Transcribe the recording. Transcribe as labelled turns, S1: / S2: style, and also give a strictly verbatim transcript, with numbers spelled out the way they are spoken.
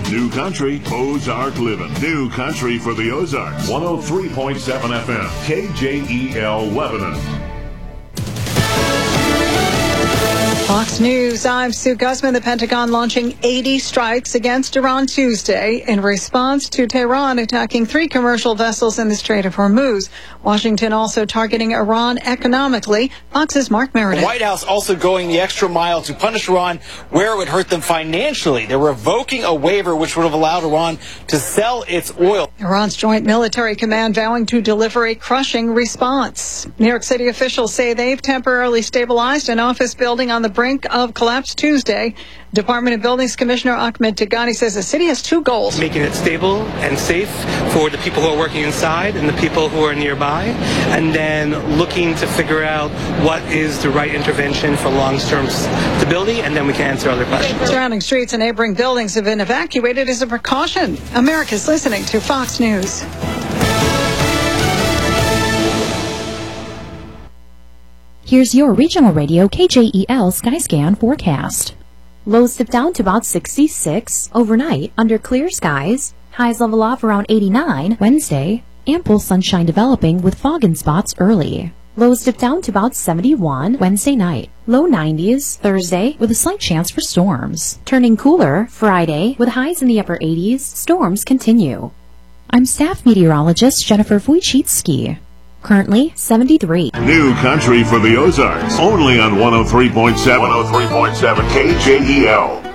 S1: New Country, Ozark Living. New Country for the Ozarks. one oh three point seven F M, K J E L Lebanon.
S2: Fox News, I'm Sue Guzman. The Pentagon launching eighty strikes against Iran Tuesday in response to Tehran attacking three commercial vessels in the Strait of Hormuz. Washington also targeting Iran economically. Fox's Mark Meredith.
S3: The White House also going the extra mile to punish Iran where it would hurt them financially. They're revoking a waiver which would have allowed Iran to sell its oil.
S2: Iran's Joint Military Command vowing to deliver a crushing response. New York City officials say they've temporarily stabilized an office building on the brink of collapse Tuesday. Department of Buildings Commissioner Ahmed Tigani says the city has two goals.
S4: Making it stable and safe for the people who are working inside and the people who are nearby, and then looking to figure out what is the right intervention for long-term stability, and then we can answer other questions.
S2: Surrounding streets and neighboring buildings have been evacuated as a precaution. America's listening to Fox News.
S5: Here's your regional radio K J E L Skyscan forecast. Lows dip down to about sixty-six overnight under clear skies. Highs level off around eighty-nine Wednesday. Ample sunshine developing with fog in spots early. Lows dip down to about seventy-one Wednesday night. Low nineties Thursday with a slight chance for storms. Turning cooler Friday with highs in the upper eighties. Storms continue. I'm staff meteorologist Jennifer Wojcicki. Currently seventy-three.
S1: New Country for the Ozarks. Only on one oh three point seven. one oh three point seven K J E L.